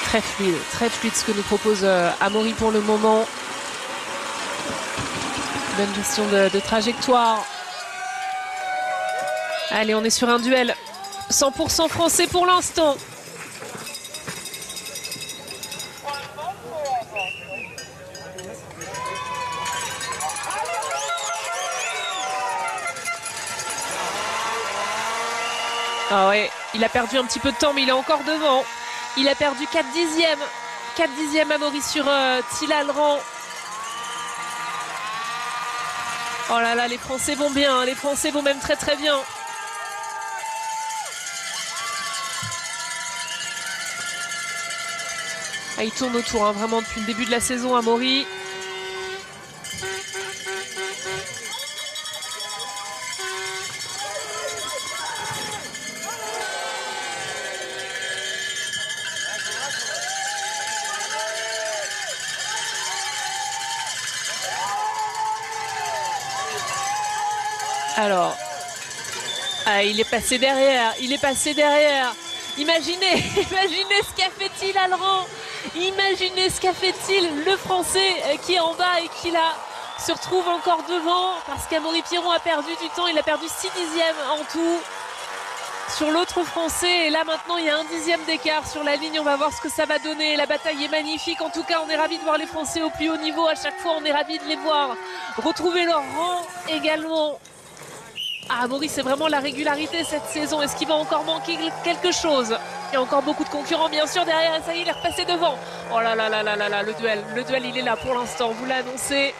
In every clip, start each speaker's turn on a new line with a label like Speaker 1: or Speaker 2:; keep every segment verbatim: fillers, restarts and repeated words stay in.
Speaker 1: très fluide, très fluide ce que nous propose euh, Amaury pour le moment. Bonne gestion de, de trajectoire. Allez, on est sur un duel cent pour cent français pour l'instant. Ah ouais, il a perdu un petit peu de temps, mais il est encore devant. Il a perdu quatre dixièmes. quatre dixièmes Amaury sur euh, Thila Alran. Oh là là, les Français vont bien, hein. Les Français vont même très très bien. Ah, il tourne autour, hein, vraiment depuis le début de la saison, Amaury. Alors, ah, il est passé derrière, il est passé derrière. Imaginez, imaginez ce qu'a fait-il Alran. Imaginez ce qu'a fait-il le Français qui est en bas et qui là se retrouve encore devant parce qu'Amaury Pierron a perdu du temps. Il a perdu six dixièmes en tout sur l'autre Français. Et là maintenant il y a un dixième d'écart sur la ligne. On va voir ce que ça va donner. La bataille est magnifique. En tout cas on est ravis de voir les Français au plus haut niveau. À chaque fois on est ravis de les voir retrouver leur rang également. Ah, Amaury, c'est vraiment la régularité cette saison. Est-ce qu'il va encore manquer quelque chose? Il y a encore beaucoup de concurrents, bien sûr, derrière. Et ça y est, il est repassé devant. Oh là là là là là là, le duel. Le duel, il est là pour l'instant. Vous l'avez annoncé.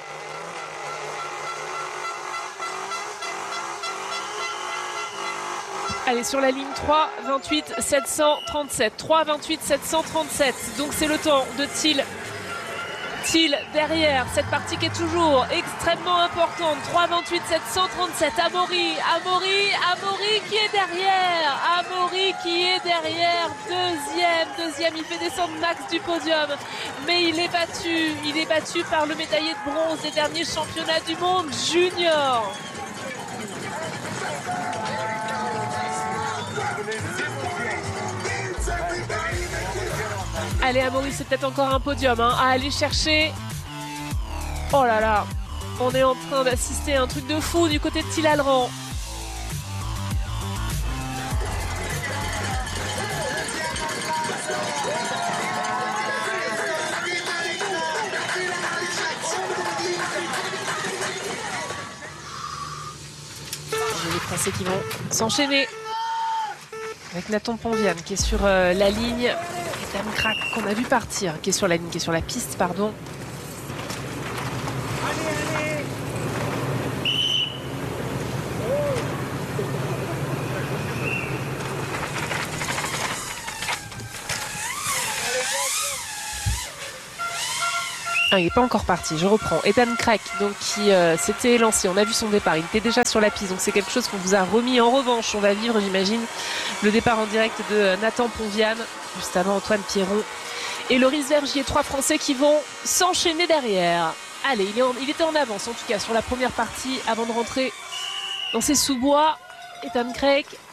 Speaker 1: Allez, sur la ligne trois, vingt-huit sept cent trente-sept. trois, vingt-huit sept cent trente-sept. Donc, c'est le temps de Thil. Thil derrière, cette partie qui est toujours extrêmement importante. trois, vingt-huit sept cent trente-sept. Amaury, Amaury, Amaury qui est derrière. Amaury qui est derrière. Deuxième, deuxième, il fait descendre Max du podium. Mais il est battu, il est battu par le médaillé de bronze des derniers championnats du monde junior. Allez, Amaury, c'est peut-être encore un podium hein, à aller chercher. Oh là là, on est en train d'assister à un truc de fou du côté de Thila Alran. Les Français qui vont s'enchaîner avec Nathan Ponviane qui est sur euh, la ligne. Dame Crack qu'on a vu partir, qui est sur la ligne, qui est sur la piste, pardon. Allez, allez. Ah, il n'est pas encore parti, je reprends. Ethan Crack, donc qui euh, s'était lancé, on a vu son départ, il était déjà sur la piste, donc c'est quelque chose qu'on vous a remis en revanche. On va vivre, j'imagine, le départ en direct de Nathan Ponviane, juste avant Antoine Pierron et Loris Vergier, trois Français qui vont s'enchaîner derrière. Allez, il, est en, il était en avance en tout cas sur la première partie avant de rentrer dans ses sous-bois. Ethan Crack